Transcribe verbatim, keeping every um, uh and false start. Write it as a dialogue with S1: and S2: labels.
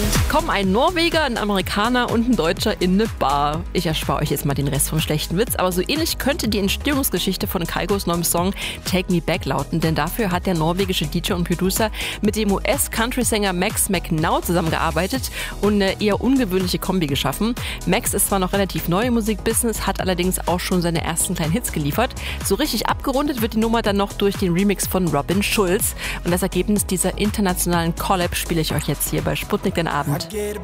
S1: Kommen ein Norweger, ein Amerikaner und ein Deutscher in eine Bar. Ich erspare euch jetzt mal den Rest vom schlechten Witz, aber so ähnlich könnte die Entstehungsgeschichte von Kygos neuem Song Take Me Back lauten, denn dafür hat der norwegische D J und Producer mit dem U S-Country-Sänger Max McNow zusammengearbeitet und eine eher ungewöhnliche Kombi geschaffen. Max ist zwar noch relativ neu im Musikbusiness, hat allerdings auch schon seine ersten kleinen Hits geliefert. So richtig abgerundet wird die Nummer dann noch durch den Remix von Robin Schulz. Und das Ergebnis dieser internationalen Collab spiele ich euch jetzt hier bei Sputnik den Abend.